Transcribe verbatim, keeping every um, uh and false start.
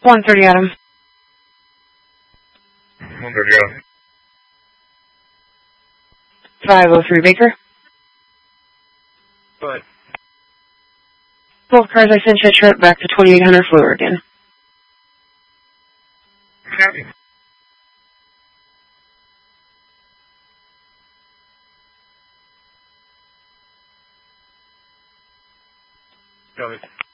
one thirty Adam. one thirty Adam. five oh three Baker. Go ahead. Both cars I sent you a trip back to twenty-eight hundred Fluor again. Copy. Got it.